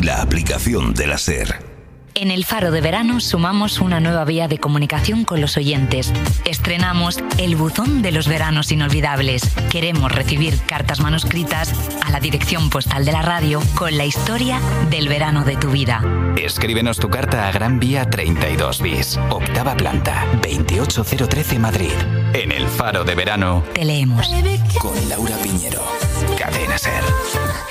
la aplicación de la SER. En El Faro de Verano sumamos una nueva vía de comunicación con los oyentes. Estrenamos el buzón de los veranos inolvidables. Queremos recibir cartas manuscritas a la dirección postal de la radio con la historia del verano de tu vida. Escríbenos tu carta a Gran Vía 32 bis, octava planta, 28013 Madrid. En El Faro de Verano te leemos. con Laura Piñero. Cadena SER.